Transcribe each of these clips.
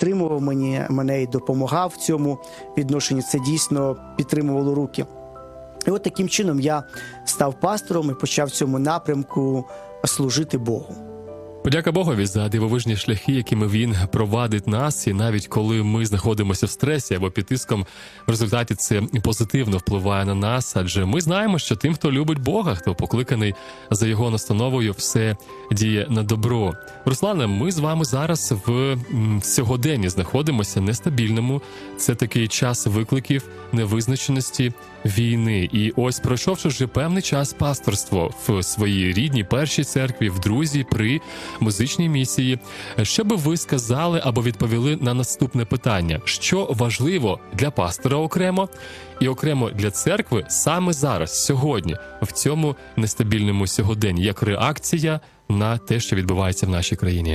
підтримував мене і допомагав в цьому відношенні. Це дійсно підтримувало руки. І от таким чином я став пастором і почав в цьому напрямку служити Богу. Подяка Богові за дивовижні шляхи, якими Він провадить нас, і навіть коли ми знаходимося в стресі або під тиском, в результаті це позитивно впливає на нас, адже ми знаємо, що тим, хто любить Бога, хто покликаний за Його настановою, все діє на добро. Руслане, ми з вами зараз в сьогоденні знаходимося нестабільному. Це такий час викликів, невизначеності, війни. І ось, пройшовши вже певний час пасторство в своїй рідній першій церкві, в друзі, при музичній місії, що би ви сказали або відповіли на наступне питання? Що важливо для пастора окремо і окремо для церкви саме зараз, сьогодні, в цьому нестабільному сьогоденні, як реакція на те, що відбувається в нашій країні?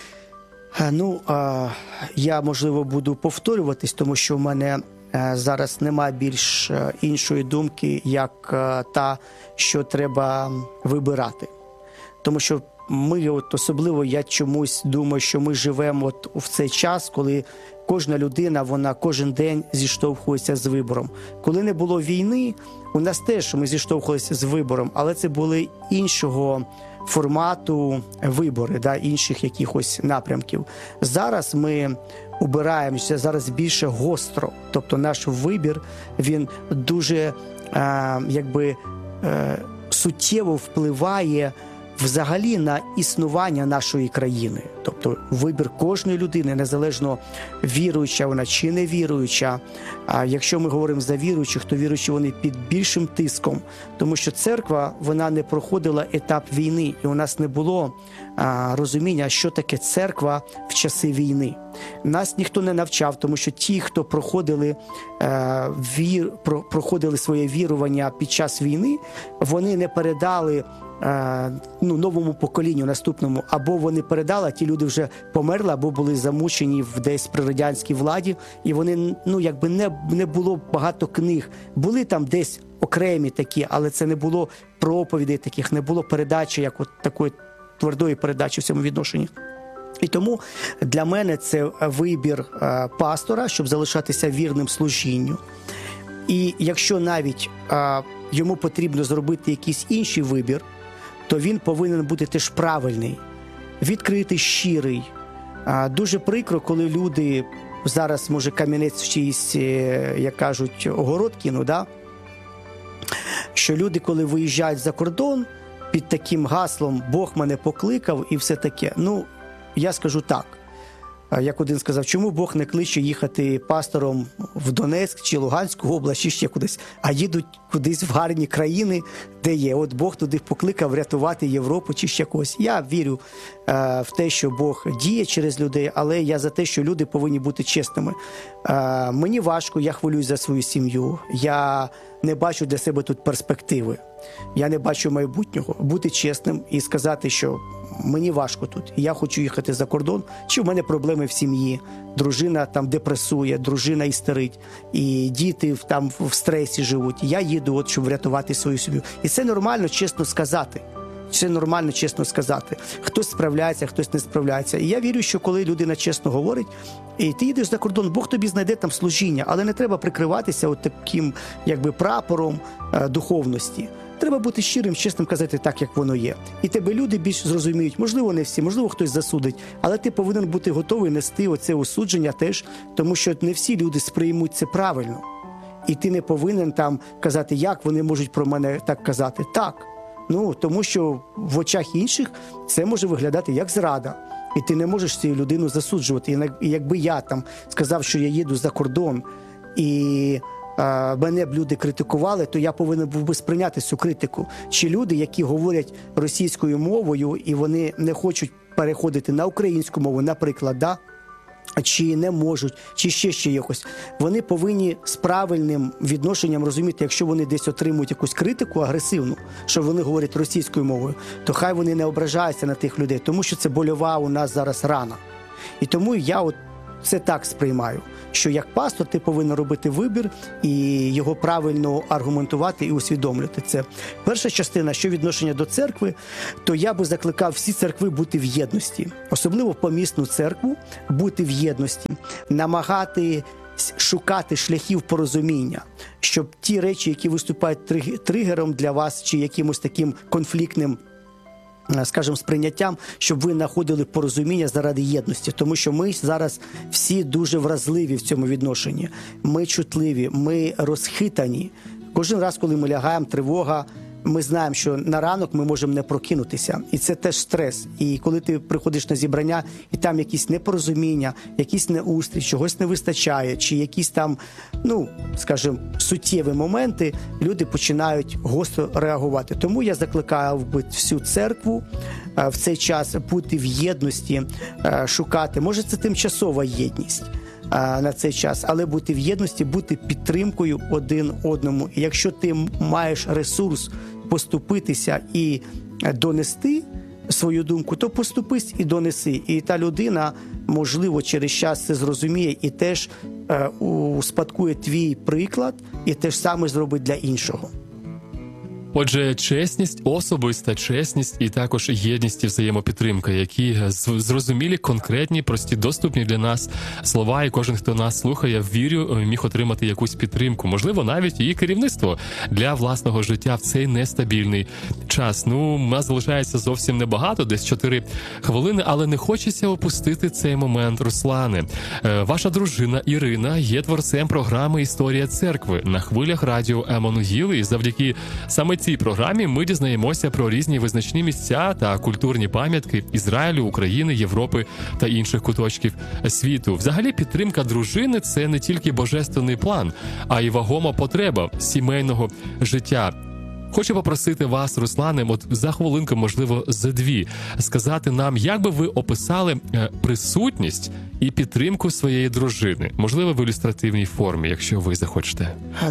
Я, можливо, буду повторюватись, тому що в мене зараз немає більш іншої думки, як та, що треба вибирати. Тому що ми, особливо я чомусь думаю, що ми живемо в цей час, коли кожна людина, вона кожен день зіштовхується з вибором. Коли не було війни, у нас теж ми зіштовхувалися з вибором, але це були іншого формату вибори, інших якихось напрямків. Зараз ми обираємося, зараз більше гостро. Тобто наш вибір, він дуже суттєво впливає взагалі на існування нашої країни. Тобто вибір кожної людини, незалежно віруюча вона чи не віруюча. А якщо ми говоримо за віруючих, то віруючі вони під більшим тиском. Тому що церква, вона не проходила етап війни. І у нас не було розуміння, що таке церква в часи війни. Нас ніхто не навчав, тому що ті, хто проходили своє вірування під час війни, вони не передали новому поколінню, наступному, або вони передали, а ті люди вже померли, або були замучені десь при радянській владі, і вони, не було багато книг. Були там десь окремі такі, але це не було проповідей таких, не було передачі, як такої твердої передачі в цьому відношенні. І тому для мене це вибір пастора, щоб залишатися вірним служінню. І якщо навіть йому потрібно зробити якийсь інший вибір, то він повинен бути теж правильний, відкритий, щирий. Дуже прикро, коли люди зараз, може, камінець чиїсь, як кажуть, огород кинуть, що люди, коли виїжджають за кордон під таким гаслом «Бог мене покликав» і все таке. Я скажу так. Як один сказав, чому Бог не кличе їхати пастором в Донецьк чи Луганську область, чи ще кудись, а їдуть кудись в гарні країни, де є. От Бог туди покликав врятувати Європу чи ще когось. Я вірю в те, що Бог діє через людей, але я за те, що люди повинні бути чесними. Мені важко, я хвилююсь за свою сім'ю, я не бачу для себе тут перспективи. Я не бачу майбутнього. Бути чесним і сказати, що мені важко тут, я хочу їхати за кордон, чи в мене проблеми в сім'ї, дружина там депресує, дружина істерить, і діти там в стресі живуть. Я їду, щоб врятувати свою сім'ю. І це нормально, чесно сказати. Це нормально, чесно сказати. Хтось справляється, хтось не справляється. І я вірю, що коли людина чесно говорить, і ти їдеш за кордон, Бог тобі знайде там служіння, але не треба прикриватися таким, прапором духовності. Треба бути щирим, чесним, казати так, як воно є. І тебе люди більш зрозуміють, можливо, не всі, можливо, хтось засудить, але ти повинен бути готовий нести оце осудження теж, тому що не всі люди сприймуть це правильно. І ти не повинен там казати, як вони можуть про мене так казати. Так. Тому що в очах інших це може виглядати як зрада. І ти не можеш цю людину засуджувати. І якби я там сказав, що я їду за кордон, і мене б люди критикували, то я повинен був би сприйняти цю критику. Чи люди, які говорять російською мовою, і вони не хочуть переходити на українську мову, наприклад, чи не можуть, чи ще якось. Вони повинні з правильним відношенням розуміти, якщо вони десь отримують якусь критику агресивну, що вони говорять російською мовою, то хай вони не ображаються на тих людей, тому що це больова у нас зараз рана. І тому я це так сприймаю, що як пастор ти повинен робити вибір і його правильно аргументувати і усвідомлювати це. Перша частина, що відношення до церкви, то я би закликав всі церкви бути в єдності, особливо помісну церкву бути в єдності, намагати шукати шляхів порозуміння, щоб ті речі, які виступають тригером для вас чи якимось таким конфліктним, скажімо, сприйняттям, щоб ви знаходили порозуміння заради єдності. Тому що ми зараз всі дуже вразливі в цьому відношенні. Ми чутливі, ми розхитані. Кожен раз, коли ми лягаємо, тривога, ми знаємо, що на ранок ми можемо не прокинутися. І це теж стрес. І коли ти приходиш на зібрання, і там якісь непорозуміння, якісь неустрій, чогось не вистачає, чи якісь там, скажімо, суттєві моменти, люди починають гостро реагувати. Тому я закликаю всю церкву в цей час бути в єдності, шукати. Може, це тимчасова єдність на цей час, але бути в єдності, бути підтримкою один одному. І якщо ти маєш ресурс поступитися і донести свою думку, то поступись і донеси. І та людина, можливо, через час це зрозуміє і теж успадкує твій приклад, і те ж саме зробить для іншого. Отже, чесність, особиста чесність і також єдність і взаємопідтримка, які зрозумілі, конкретні, прості, доступні для нас слова, і кожен, хто нас слухає, вірю, міг отримати якусь підтримку, можливо, навіть і керівництво для власного життя в цей нестабільний час. У нас залишається зовсім небагато, десь 4 хвилини, але не хочеться опустити цей момент, Руслане. Ваша дружина Ірина є творцем програми «Історія церкви» на хвилях радіо Еммануїл, і завдяки саме цій програмі ми дізнаємося про різні визначні місця та культурні пам'ятки Ізраїлю, України, Європи та інших куточків світу. Взагалі, підтримка дружини – це не тільки божественний план, а й вагома потреба сімейного життя. Хочу попросити вас, Руслане, за хвилинку, можливо, за 2, сказати нам, як би ви описали присутність і підтримку своєї дружини, можливо, в ілюстративній формі, якщо ви захочете.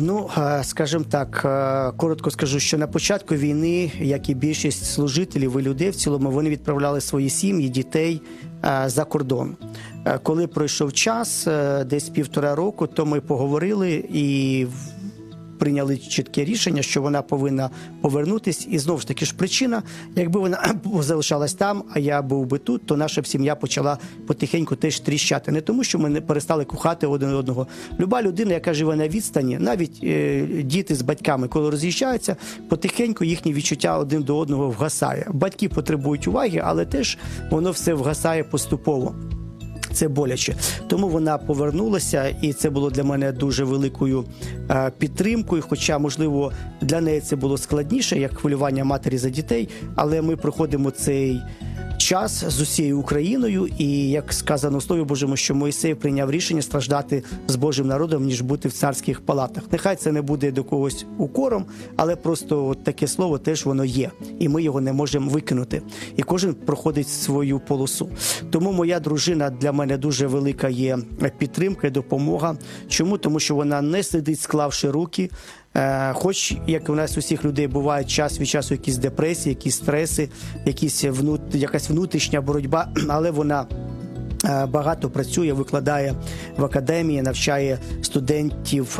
Скажімо так, коротко скажу, що на початку війни, як і більшість служителів і людей в цілому, вони відправляли свої сім'ї, дітей за кордон. Коли пройшов час, десь 1,5 року, то ми поговорили і прийняли чітке рішення, що вона повинна повернутись. І знову ж таки причина, якби вона залишалась там, а я був би тут, то наша сім'я почала потихеньку теж тріщати. Не тому, що ми не перестали кохати один одного. Люба людина, яка живе на відстані, навіть діти з батьками, коли роз'їжджаються, потихеньку їхні відчуття один до одного вгасає. Батьки потребують уваги, але теж воно все вгасає поступово. Це боляче. Тому вона повернулася, і це було для мене дуже великою підтримкою, хоча, можливо, для неї це було складніше, як хвилювання матері за дітей, але ми проходимо цей час з усією Україною, і, як сказано в Слові Божому, що Мойсей прийняв рішення страждати з Божим народом, ніж бути в царських палатах. Нехай це не буде до когось укором, але просто таке слово теж воно є, і ми його не можемо викинути. І кожен проходить свою полосу. Тому моя дружина для мене дуже велика є підтримка і допомога. Чому? Тому що вона не сидить, склавши руки, хоч, як у нас усіх людей бувають час від часу якісь депресії, якісь стреси, якась внутрішня боротьба, але вона багато працює, викладає в академії, навчає студентів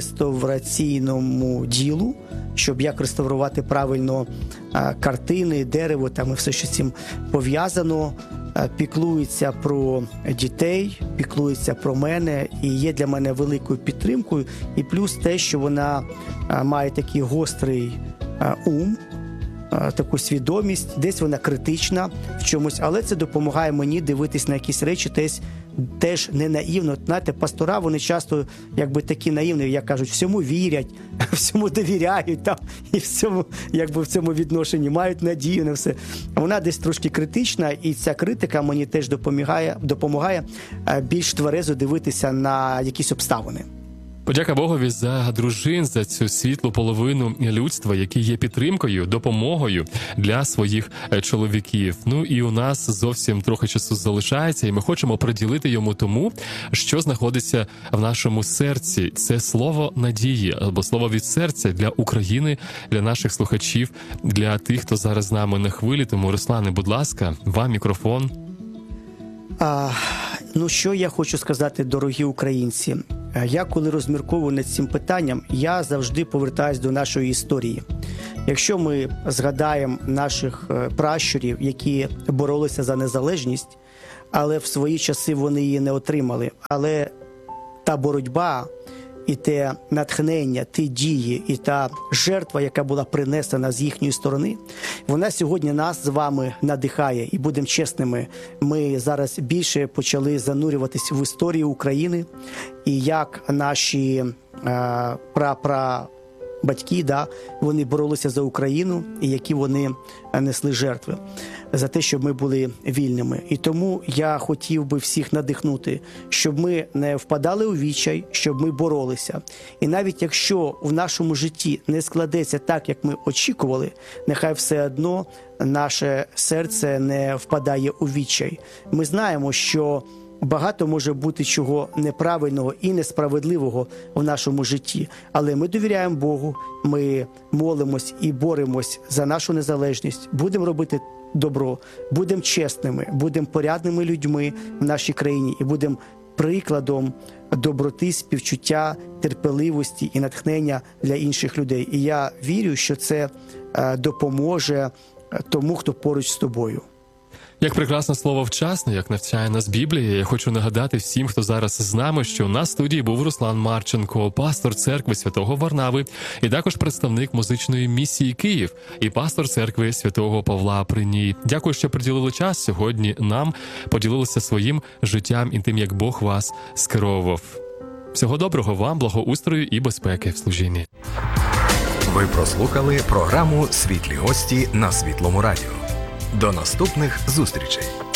реставраційному ділу, щоб як реставрувати правильно картини, дерево, там і все, що з цим пов'язано. Піклується про дітей, піклується про мене і є для мене великою підтримкою. І плюс те, що вона має такий гострий ум, таку свідомість, десь вона критична в чомусь, але це допомагає мені дивитись на якісь речі теж не наївно. Знаєте, пастора, вони часто якби такі наївні, як кажуть, всьому вірять, всьому довіряють там, і всьому, якби в цьому відношенні мають надію на все. Вона десь трошки критична, і ця критика мені теж допомагає більш тверезо дивитися на якісь обставини. Подяка Богові за дружин, за цю світлу половину людства, які є підтримкою, допомогою для своїх чоловіків. І у нас зовсім трохи часу залишається, і ми хочемо приділити йому тому, що знаходиться в нашому серці. Це слово надії, або слово від серця для України, для наших слухачів, для тих, хто зараз з нами на хвилі. Тому, Руслане, будь ласка, вам мікрофон. Ну, що я хочу сказати, дорогі українці? Я, коли розмірковую над цим питанням, я завжди повертаюсь до нашої історії. Якщо ми згадаємо наших пращурів, які боролися за незалежність, але в свої часи вони її не отримали. Але та боротьба і те натхнення, ті дії і та жертва, яка була принесена з їхньої сторони, вона сьогодні нас з вами надихає. І будемо чесними, ми зараз більше почали занурюватись в історію України і як наші батьки, вони боролися за Україну, і які вони несли жертви за те, щоб ми були вільними. І тому я хотів би всіх надихнути, щоб ми не впадали у відчай, щоб ми боролися. І навіть якщо в нашому житті не складеться так, як ми очікували, нехай все одно наше серце не впадає у відчай. Ми знаємо, що багато може бути чого неправильного і несправедливого в нашому житті. Але ми довіряємо Богу, ми молимось і боремось за нашу незалежність, будемо робити добро, будемо чесними, будемо порядними людьми в нашій країні і будемо прикладом доброти, співчуття, терпеливості і натхнення для інших людей. І я вірю, що це допоможе тому, хто поруч з тобою. Як прекрасне слово «вчасно», як навчає нас Біблія, я хочу нагадати всім, хто зараз з нами, що на студії був Руслан Марченко, пастор церкви Святого Варнави, і також представник музичної місії «Київ» і пастор церкви Святого Павла при ній. Дякую, що приділили час сьогодні нам, поділилися своїм життям і тим, як Бог вас скеровував. Всього доброго вам, благоустрою і безпеки в служінні. Ви прослухали програму «Світлі гості» на Світлому радіо. До наступних зустрічей!